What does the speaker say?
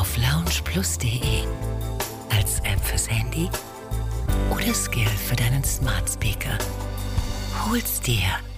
auf loungeplus.de. Als App fürs Handy oder Skill für deinen Smart Speaker. Hol's dir